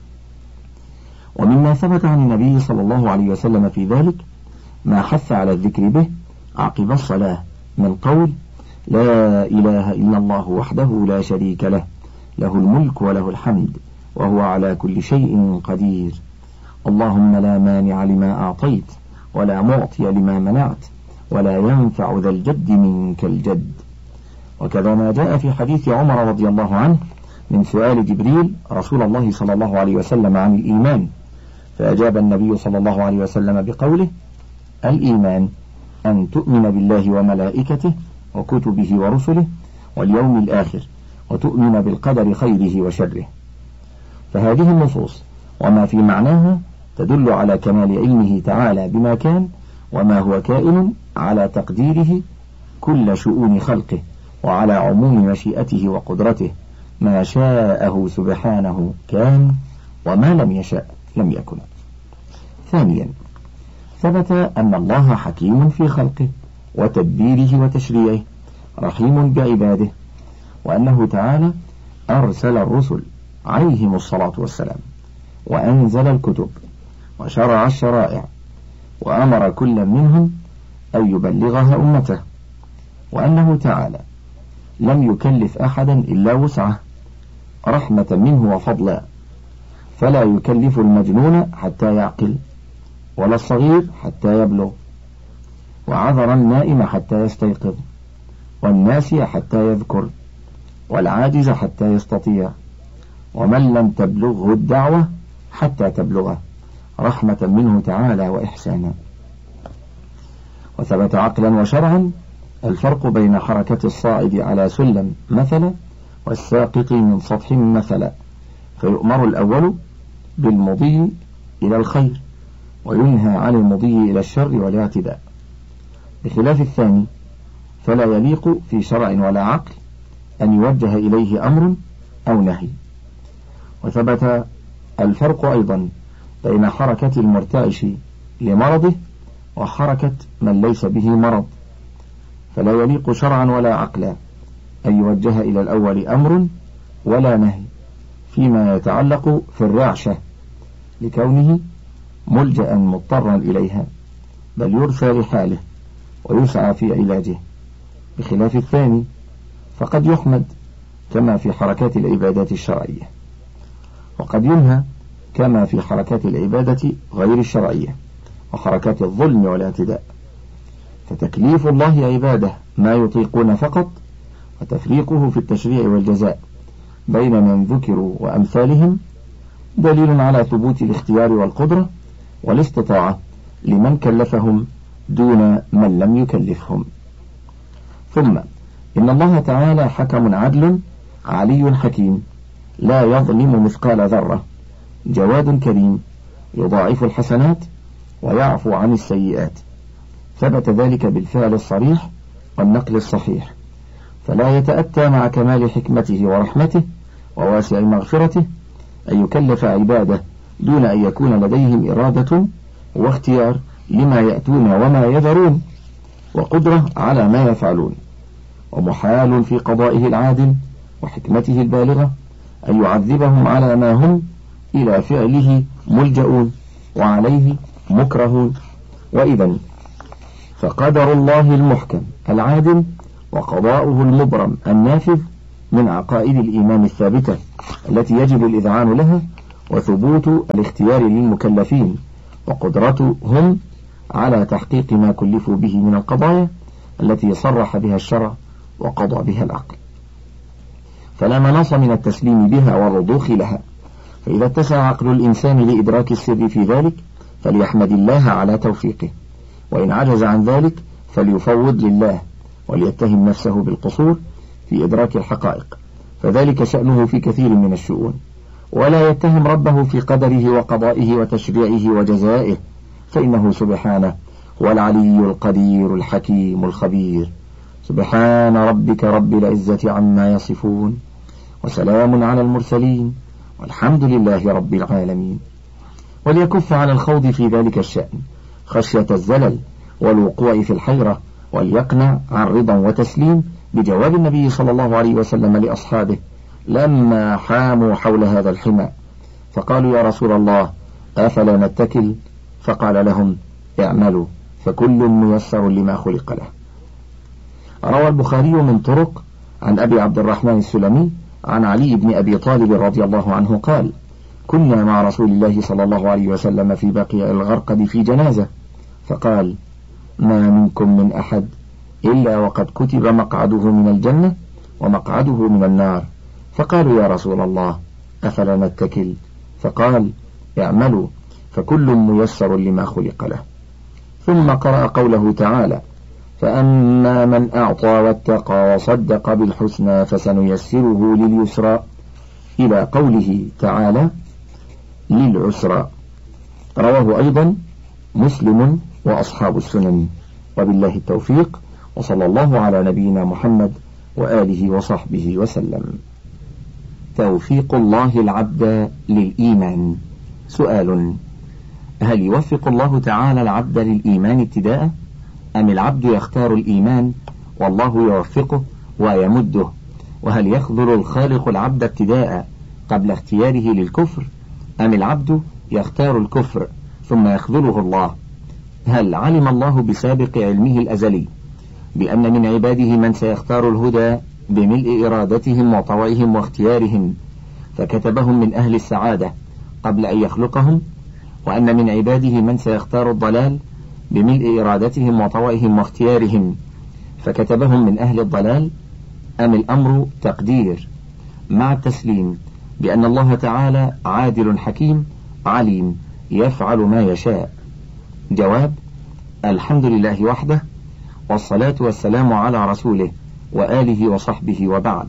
S1: ومما ثبت عن النبي صلى الله عليه وسلم في ذلك ما حث على الذكر به عقب الصلاة من قول لا إله إلا الله وحده لا شريك له له الملك وله الحمد وهو على كل شيء قدير اللهم لا مانع لما أعطيت ولا معطي لما منعت ولا ينفع ذا الجد منك الجد. وكذا ما جاء في حديث عمر رضي الله عنه من سؤال جبريل رسول الله صلى الله عليه وسلم عن الإيمان، فأجاب النبي صلى الله عليه وسلم بقوله الإيمان أن تؤمن بالله وملائكته وكتبه ورسله واليوم الآخر وتؤمن بالقدر خيره وشره. فهذه النصوص وما في معناها تدل على كمال علمه تعالى بما كان وما هو كائن على تقديره كل شؤون خلقه وعلى عموم مشيئته وقدرته ما شاءه سبحانه كان وما لم يشاء لم يكن. ثانيا ثبت أن الله حكيم في خلقه وتدبيره وتشريعه رحيم بعباده، وأنه تعالى أرسل الرسل عليهم الصلاة والسلام وأنزل الكتب وشرع الشرائع وأمر كل منهم أن يبلغها أمته، وأنه تعالى لم يكلف أحدا إلا وسعه رحمة منه وفضلا، فلا يكلف المجنون حتى يعقل ولا الصغير حتى يبلغ، وعذر النائم حتى يستيقظ والناسي حتى يذكر والعاجز حتى يستطيع ومن لم تبلغه الدعوة حتى تبلغه رحمة منه تعالى وإحسانا. وثبت عقلا وشرعا الفرق بين حركة الصاعد على سلم مثلا والساقط من سطح مثلا، فيؤمر الأول بالمضي إلى الخير وينهى عن المضي إلى الشر والاعتداء، بخلاف الثاني فلا يليق في شرع ولا عقل أن يوجه إليه أمر أو نهي. وثبت الفرق أيضا بين حركة المرتعش لمرضه وحركة من ليس به مرض، فلا يليق شرعا ولا عقلا أن يوجه إلى الأول أمر ولا نهي فيما يتعلق في الرعشة لكونه ملجأ مضطرا إليها، بل يرثى لحاله ويسعى في علاجه، بخلاف الثاني فقد يحمد كما في حركات العبادات الشرعية، وقد ينهى كما في حركات العبادة غير الشرعية وحركات الظلم والاعتداء. فتكليف الله عباده ما يطيقون فقط، وتفريقه في التشريع والجزاء بين من ذكروا وأمثالهم دليل على ثبوت الاختيار والقدرة والاستطاعة لمن كلفهم دون من لم يكلفهم. ثم إن الله تعالى حكم عدل علي حكيم لا يظلم مثقال ذرة، جواد كريم يضاعف الحسنات ويعفو عن السيئات، ثبت ذلك بالفعل الصريح والنقل الصحيح، فلا يتأتى مع كمال حكمته ورحمته وواسع مغفرته أن يكلف عباده دون أن يكون لديهم إرادة واختيار لما يأتون وما يذرون وقدرة على ما يفعلون، ومحال في قضائه العادل وحكمته البالغة أن يعذبهم على ما هم إلى فعله ملجؤون وعليه مكرهون. وإذن فقدر الله المحكم العادل وقضاؤه المبرم النافذ من عقائد الإيمان الثابتة التي يجب الإذعان لها، وثبوت الاختيار للمكلفين وقدرتهم على تحقيق ما كلفوا به من القضايا التي صرح بها الشرع وقضى بها العقل، فلا مناص من التسليم بها والرضوخ لها. فإذا اتسع عقل الإنسان لإدراك السر في ذلك فليحمد الله على توفيقه، وإن عجز عن ذلك فليفوض لله وليتهم نفسه بالقصور في إدراك الحقائق، فذلك شأنه في كثير من الشؤون، ولا يتهم ربه في قدره وقضائه وتشريعه وجزائه، فإنه سبحانه هو العلي القدير الحكيم الخبير. سبحان ربك رب العزة عما يصفون، وسلام على المرسلين، والحمد لله رب العالمين. وليكف عن الخوض في ذلك الشأن خشية الزلل والوقوع في الحيرة، وليقنع عن رضا وتسليم بجواب النبي صلى الله عليه وسلم لأصحابه لما حاموا حول هذا الحمى فقالوا يا رسول الله أفلا نتكل؟ فقال لهم اعملوا فكل ميسر لما خلق له. روى البخاري من طرق عن أبي عبد الرحمن السلمي عن علي بن أبي طالب رضي الله عنه قال كنا مع رسول الله صلى الله عليه وسلم في بقيع الغرقد في جنازة، فقال ما منكم من أحد إلا وقد كتب مقعده من الجنة ومقعده من النار، فقالوا يا رسول الله أفلا نتكل؟ فقال اعملوا فكل ميسر لما خلق له. ثم قرأ قوله تعالى فأما من أعطى واتقى وصدق بالحسنى فسنيسره لليسرى إلى قوله تعالى للعسرى. رواه أيضا مسلم وأصحاب السنن. وبالله التوفيق، وصلى الله على نبينا محمد وآله وصحبه وسلم. توفيق الله العبد للإيمان. سؤال: هل يوفق الله تعالى العبد للإيمان ابتداء، أم العبد يختار الإيمان والله يوفقه ويمده؟ وهل يخذل الخالق العبد ابتداء قبل اختياره للكفر، أم العبد يختار الكفر ثم يخذله الله؟ هل علم الله بسابق علمه الأزلي بأن من عباده من سيختار الهدى بملء إرادتهم وطوعهم واختيارهم فكتبهم من أهل السعادة قبل أن يخلقهم، وأن من عباده من سيختار الضلال بملء إرادتهم وطوعهم واختيارهم فكتبهم من أهل الضلال، أم الأمر تقدير مع التسليم بأن الله تعالى عادل حكيم عليم يفعل ما يشاء؟ جواب: الحمد لله وحده، والصلاة والسلام على رسوله وآله وصحبه، وبعد.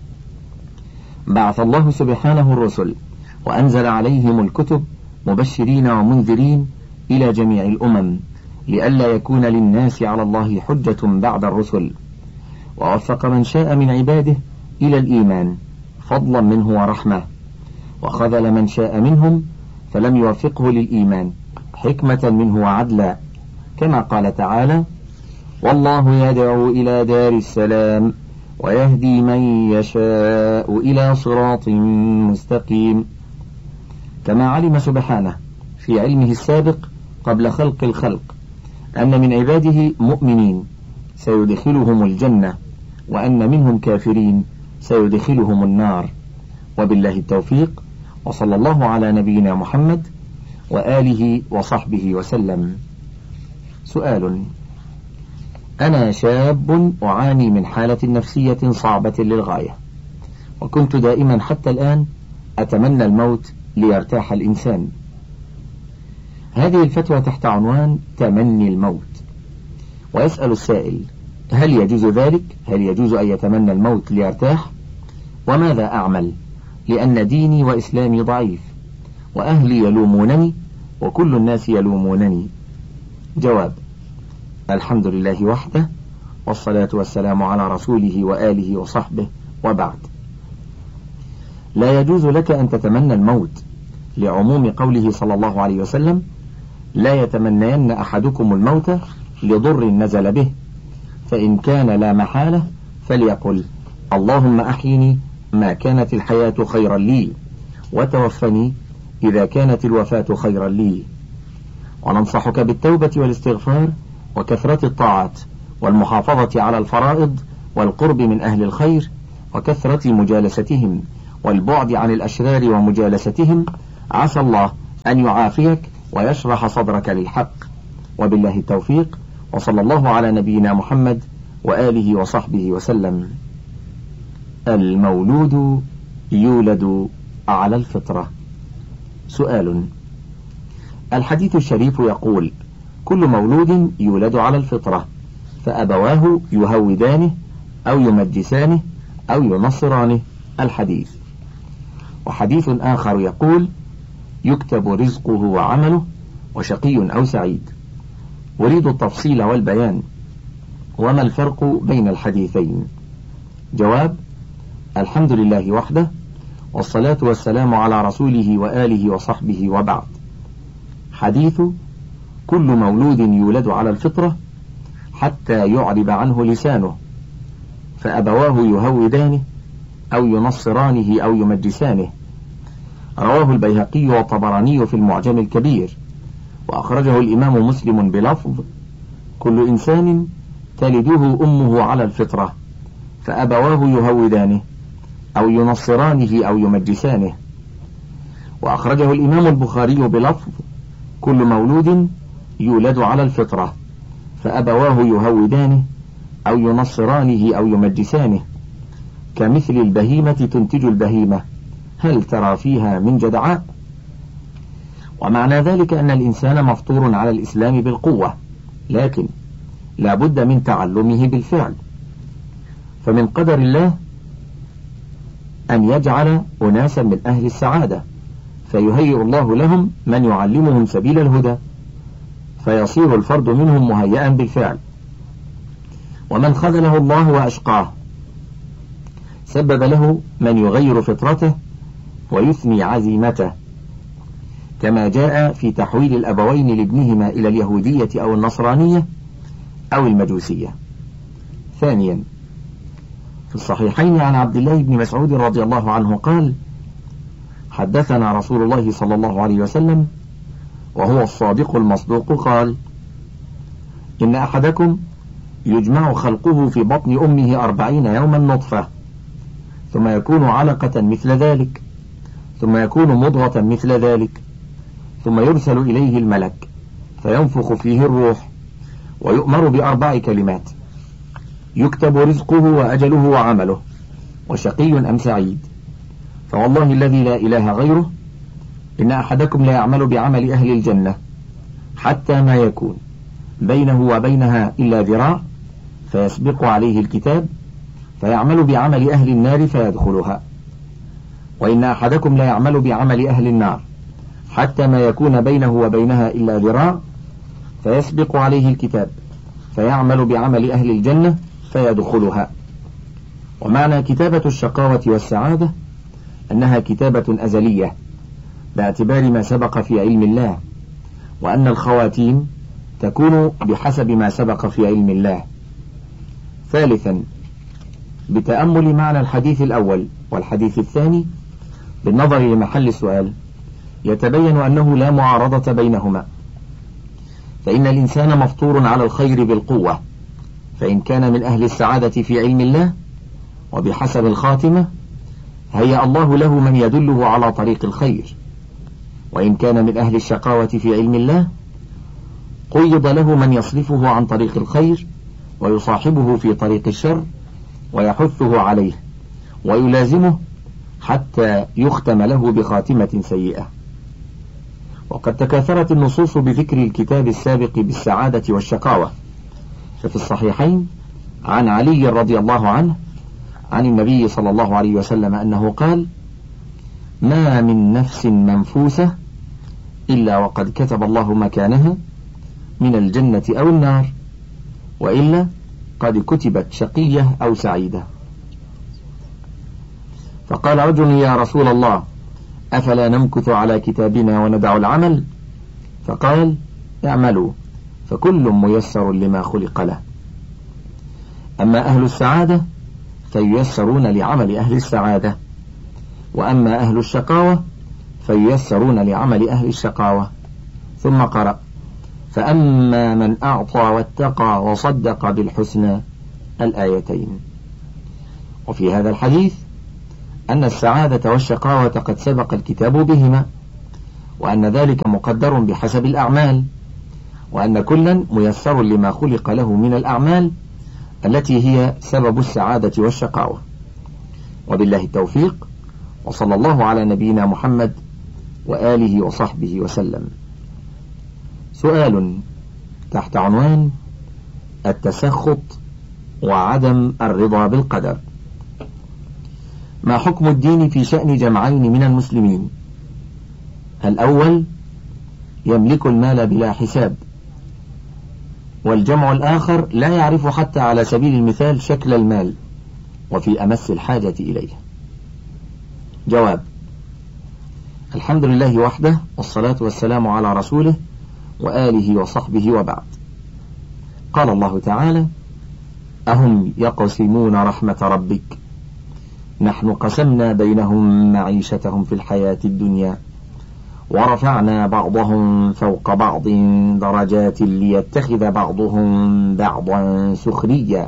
S1: بعث الله سبحانه الرسل وأنزل عليهم الكتب مبشرين ومنذرين إلى جميع الأمم لئلا يكون للناس على الله حجة بعد الرسل، ووفق من شاء من عباده إلى الإيمان فضلا منه ورحمة، وخذل من شاء منهم فلم يوفقه للإيمان حكمة منه وعدلا، كما قال تعالى: والله يدعو إلى دار السلام ويهدي من يشاء إلى صراط مستقيم. كما علم سبحانه في علمه السابق قبل خلق الخلق أن من عباده مؤمنين سيدخلهم الجنة، وأن منهم كافرين سيدخلهم النار. وبالله التوفيق، وصلى الله على نبينا محمد وآله وصحبه وسلم. سؤال: أنا شاب أعاني من حالة نفسية صعبة للغاية، وكنت دائما حتى الآن أتمنى الموت ليرتاح الإنسان. هذه الفتوى تحت عنوان تمني الموت. ويسأل السائل: هل يجوز ذلك؟ هل يجوز أن يتمنى الموت ليرتاح؟ وماذا أعمل؟ لأن ديني وإسلامي ضعيف، وأهلي يلومونني، وكل الناس يلومونني. جواب: الحمد لله وحده، والصلاة والسلام على رسوله وآله وصحبه، وبعد. لا يجوز لك أن تتمنى الموت لعموم قوله صلى الله عليه وسلم: لا يتمنين أحدكم الموت لضر نزل به، فإن كان لا محالة فليقل: اللهم أحيني ما كانت الحياة خيرا لي، وتوفني إذا كانت الوفاة خيرا لي. وننصحك بالتوبة والاستغفار
S2: وكثرة الطاعات والمحافظة على الفرائض والقرب من أهل الخير وكثرة مجالستهم والبعد عن الأشرار ومجالستهم، عسى الله أن يعافيك ويشرح صدرك للحق. وبالله التوفيق، وصلى الله على نبينا محمد وآله وصحبه وسلم. المولود يولد على الفطرة. سؤال: الحديث الشريف يقول: كل مولود يولد على الفطرة، فأبواه يهودانه أو يمجسانه أو ينصرانه. الحديث. وحديث آخر يقول: يكتب رزقه وعمله وشقي أو سعيد. أريد التفصيل والبيان، وما الفرق بين الحديثين؟ جواب: الحمد لله وحده، والصلاة والسلام على رسوله وآله وصحبه، وبعد. حديث كل مولود يولد على الفطرة حتى يعرب عنه لسانه، فأبواه يهودانه أو ينصرانه أو يمجسانه، رواه البيهقي والطبراني في المعجم الكبير، وأخرجه الإمام مسلم بلفظ: كل إنسان تلده أمه على الفطرة، فأبواه يهودانه أو ينصرانه أو يمجسانه. وأخرجه الإمام البخاري بلفظ: كل مولود يولد على الفطرة، فأبواه يهودانه أو ينصرانه أو يمجسانه، كمثل البهيمة تنتج البهيمة، هل ترى فيها من جدعاء؟ ومعنى ذلك أن الإنسان مفطور على الإسلام بالقوة، لكن لا بد من تعلمه بالفعل، فمن قدر الله أن يجعل أناسا من أهل السعادة، فيهيئ الله لهم من يعلمهم سبيل الهدى، فيصير الفرد منهم مهيئا بالفعل. ومن خذله الله وأشقاه سبب له من يغير فطرته ويثني عزيمته، كما جاء في تحويل الأبوين لابنهما إلى اليهودية أو النصرانية أو المجوسية. ثانيا، في الصحيحين عن عبد الله بن مسعود رضي الله عنه قال: حدثنا رسول الله صلى الله عليه وسلم وهو الصادق المصدوق قال: إن أحدكم يجمع خلقه في بطن أمه أربعين يوما نطفة، ثم يكون علقة مثل ذلك، ثم يكون مضغة مثل ذلك، ثم يرسل إليه الملك فينفخ فيه الروح، ويؤمر بأربع كلمات: يكتب رزقه وأجله وعمله، وشقي أم سعيد. فوالله الذي لا إله غيره، إن أحدكم لا يعمل بعمل أهل الجنة حتى ما يكون بينه وبينها إلا ذراع، فيسبق عليه الكتاب فيعمل بعمل أهل النار فيدخلها، وإن أحدكم لا يعمل بعمل أهل النار حتى ما يكون بينه وبينها إلا ذراع، فيسبق عليه الكتاب فيعمل بعمل أهل الجنة فيدخلها. ومعنى كتابة الشقاوة والسعادة أنها كتابة أزلية باعتبار ما سبق في علم الله، وأن الخواتيم تكون بحسب ما سبق في علم الله. ثالثا، بتأمل معنى الحديث الأول والحديث الثاني بالنظر لمحل السؤال يتبين أنه لا معارضة بينهما، فإن الإنسان مفطور على الخير بالقوة، فإن كان من أهل السعادة في علم الله وبحسب الخاتمة هيأ الله له من يدله على طريق الخير، وإن كان من أهل الشقاوة في علم الله قيض له من يصرفه عن طريق الخير ويصاحبه في طريق الشر ويحثه عليه ويلازمه حتى يختم له بخاتمة سيئة. وقد تكاثرت النصوص بذكر الكتاب السابق بالسعادة والشقاوة، ففي الصحيحين عن علي رضي الله عنه عن النبي صلى الله عليه وسلم أنه قال: ما من نفس منفوسة إلا وقد كتب الله مكانها من الجنة أو النار، وإلا قد كتبت شقية أو سعيدة. فقال رجل: يا رسول الله، أفلا نمكث على كتابنا وندع العمل؟ فقال: اعملوا فكل ميسر لما خلق له. أما أهل السعادة فييسرون لعمل أهل السعادة، وأما أهل الشقاوة فييسرون لعمل أهل الشقاوة. ثم قرأ: فأما من أعطى واتقى وصدق بالحسنى الآيتين. وفي هذا الحديث أن السعادة والشقاوة قد سبق الكتاب بهما، وأن ذلك مقدر بحسب الأعمال، وأن كلا ميسر لما خلق له من الأعمال التي هي سبب السعادة والشقاوة. وبالله التوفيق، وصلى الله على نبينا محمد وآله وصحبه وسلم. سؤال تحت عنوان التسخط وعدم الرضا بالقدر. ما حكم الدين في شأن جمعين من المسلمين؟ الأول يملك المال بلا حساب، والجمع الآخر لا يعرف حتى على سبيل المثال شكل المال وفي أمس الحاجة إليه. جواب: الحمد لله وحده، والصلاة والسلام على رسوله وآله وصحبه، وبعد. قال الله تعالى: أهم يقسمون رحمة ربك نحن قسمنا بينهم معيشتهم في الحياة الدنيا ورفعنا بعضهم فوق بعض درجات ليتخذ بعضهم بعضا سخريا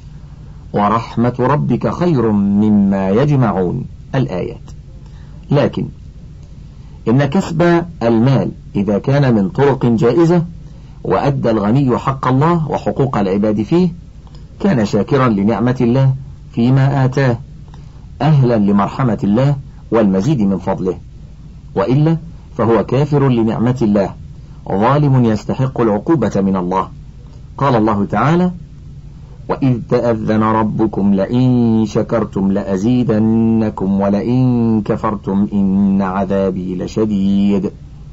S2: ورحمة ربك خير مما يجمعون الآيات. لكن إن كسب المال إذا كان من طرق جائزة وأدى الغني حق الله وحقوق العباد فيه كان شاكرا لنعمة الله فيما آتاه، أهلا لمرحمة الله والمزيد من فضله، وإلا فهو كافر لنعمة الله ظالم يستحق العقوبة من الله. قال الله تعالى: وإذ تأذن ربكم لئن شكرتم لأزيدنكم ولئن كفرتم إن عذابي لشديد.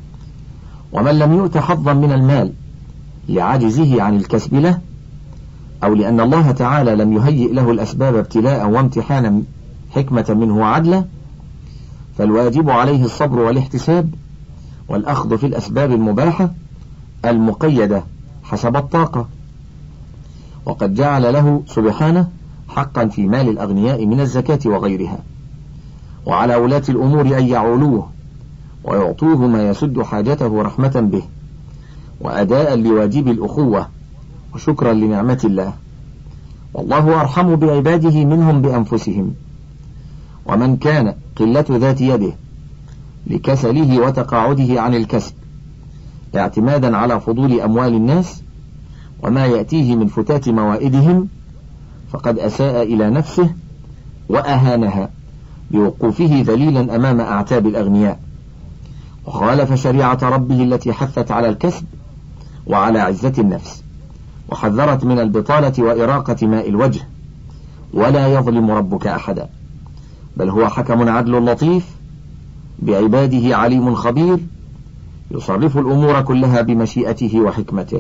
S2: ومن لم يؤت حظا من المال لعجزه عن الكسب له، أو لأن الله تعالى لم يهيئ له الأسباب ابتلاء وامتحانا حكمة منه وعدلا، فالواجب عليه الصبر والاحتساب والأخذ في الأسباب المباحة المقيدة حسب الطاقة. وقد جعل له سبحانه حقا في مال الأغنياء من الزكاة وغيرها، وعلى ولاة الأمور أن يعولوه ويعطوه ما يسد حاجته رحمة به وأداء لواجب الأخوة وشكرا لنعمة الله، والله أرحم بعباده منهم بأنفسهم. ومن كان قلة ذات يده لكسله وتقاعده عن الكسب اعتمادا على فضول أموال الناس وما يأتيه من فتات موائدهم فقد أساء إلى نفسه وأهانها بوقوفه ذليلا أمام أعتاب الأغنياء، وخالف شريعة ربه التي حثت على الكسب وعلى عزة النفس وحذرت من البطالة وإراقة ماء الوجه. ولا يظلم ربك أحدا، بل هو حكم عدل لطيف بعباده عليم خبير يصرف الأمور كلها بمشيئته وحكمته.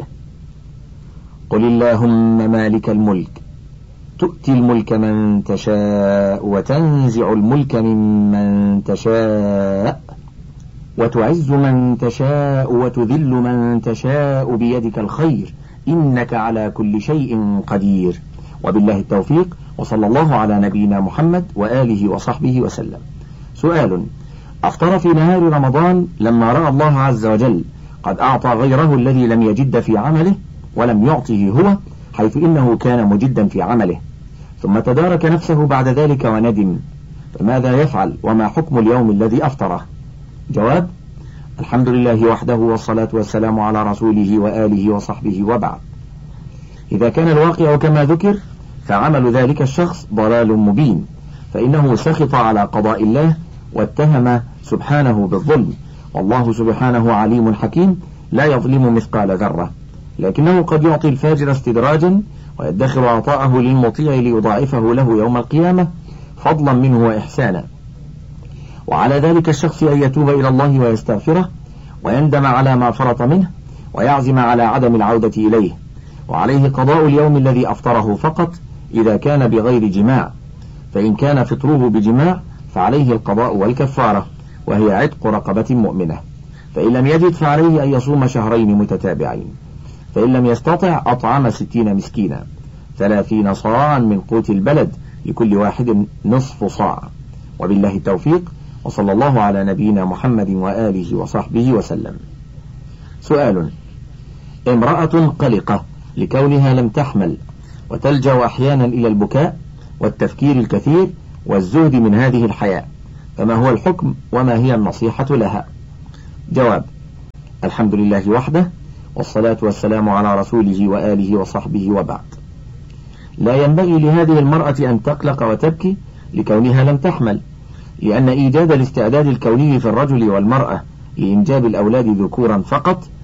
S2: قل اللهم مالك الملك تؤتي الملك من تشاء وتنزع الملك ممن تشاء وتعز من تشاء وتذل من تشاء بيدك الخير إنك على كل شيء قدير. وبالله التوفيق، وصلى الله على نبينا محمد وآله وصحبه وسلم. سؤال: أفطر في نهار رمضان لما رأى الله عز وجل قد أعطى غيره الذي لم يجد في عمله ولم يعطه هو، حيث إنه كان مجدا في عمله، ثم تدارك نفسه بعد ذلك وندم، فماذا يفعل وما حكم اليوم الذي أفطره؟ جواب: الحمد لله وحده، والصلاة والسلام على رسوله وآله وصحبه، وبعد. إذا كان الواقع كما ذكر فعمل ذلك الشخص ضلال مبين، فإنه سخط على قضاء الله واتهم سبحانه بالظلم، والله سبحانه عليم حكيم لا يظلم مثقال ذرة، لكنه قد يعطي الفاجر استدراجا ويدخر عطاءه للمطيع ليضاعفه له يوم القيامة فضلا منه وإحسانا. وعلى ذلك الشخص أن يتوب إلى الله ويستغفره ويندم على ما فرط منه ويعزم على عدم العودة إليه، وعليه قضاء اليوم الذي أفطره فقط إذا كان بغير جماع، فإن كان فطره بجماع فعليه القضاء والكفارة وهي عتق رقبة مؤمنة، فإن لم يجد فعليه أن يصوم شهرين متتابعين، فإن لم يستطع أطعم ستين مسكينا ثلاثين صاعا من قوت البلد لكل واحد نصف صاع. وبالله التوفيق، وصلى الله على نبينا محمد وآله وصحبه وسلم. سؤال: امرأة قلقة لكونها لم تحمل، وتلجأ أحيانا إلى البكاء والتفكير الكثير والزهد من هذه الحياة، فما هو الحكم وما هي النصيحة لها؟ جواب: الحمد لله وحده، والصلاة والسلام على رسوله وآله وصحبه، وبعد. لا ينبغي لهذه المرأة أن تقلق وتبكي لكونها لم تحمل، لأن إيجاد الاستعداد الكوني في الرجل والمرأة لإنجاب الأولاد ذكورا فقط